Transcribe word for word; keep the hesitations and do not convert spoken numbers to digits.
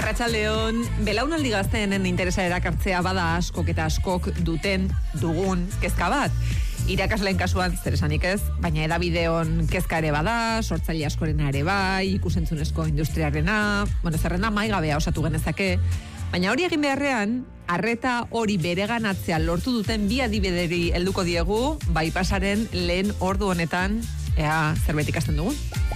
Arratsaldeon, belaunaldi gazteenen interesa erakartzea bada askok eta askok duten dugun kezka bat. Irakasleen kasuan zer esanik ez, baina edabideon kezka ere bada, sortzaile askorena ere bai, ikusentzunezko industriarena, bueno, zerrenda maigabea osatu genezake, baina hori egin beharrean, arreta hori bereganatzea lortu duten bi adibideri helduko diegu, bai pasaren lehen ordu honetan, ea zerbait ikasten dugun.